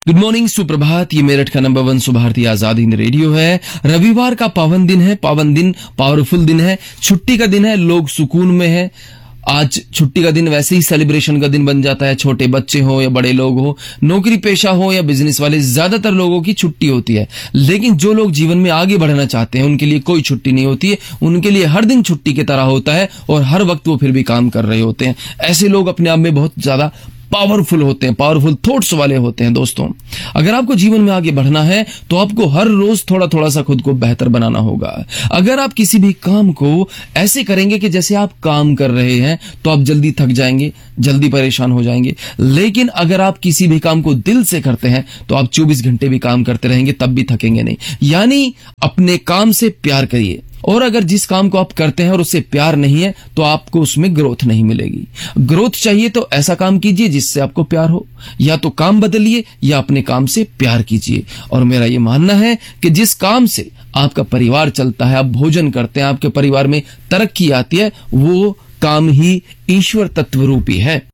Good morning, सुप्रभात। ये मेरठ का नंबर 1 सुभारती आजाद हिंद रेडियो है। रविवार का पावन दिन है, पावन दिन, पावरफुल दिन है, छुट्टी का दिन है, लोग सुकून में है। आज छुट्टी का दिन वैसे ही सेलिब्रेशन का दिन बन जाता है। छोटे बच्चे हो या बड़े लोग हो, नौकरी पेशा हो या बिजनेस वाले, ज्यादातर लोगों की छुट्टी होती है। लेकिन जो लोग जीवन में आगे बढ़ना चाहते हैं उनके लिए कोई छुट्टी नहीं होती है। उनके लिए हर दिन छुट्टी की तरह होता है और हर वक्त वो फिर भी काम कर रहे होते हैं। ऐसे लोग अपने आप में बहुत ज्यादा पावरफुल होते हैं, पावरफुल थॉट्स वाले होते हैं। दोस्तों, अगर आपको जीवन में आगे बढ़ना है तो आपको हर रोज थोड़ा थोड़ा सा खुद को बेहतर बनाना होगा। अगर आप किसी भी काम को ऐसे करेंगे कि जैसे आप काम कर रहे हैं तो आप जल्दी थक जाएंगे, जल्दी परेशान हो जाएंगे। लेकिन अगर आप किसी भी काम को दिल से करते हैं तो आप 24 घंटे भी काम करते रहेंगे, तब भी थकेंगे नहीं। यानी अपने काम से प्यार करिए। और अगर जिस काम को आप करते हैं और उससे प्यार नहीं है तो आपको उसमें ग्रोथ नहीं मिलेगी। ग्रोथ चाहिए तो ऐसा काम कीजिए जिससे आपको प्यार हो। या तो काम बदलिए या अपने काम से प्यार कीजिए। और मेरा ये मानना है कि जिस काम से आपका परिवार चलता है, आप भोजन करते हैं, आपके परिवार में तरक्की आती है, वो काम ही ईश्वर तत्व रूपी है।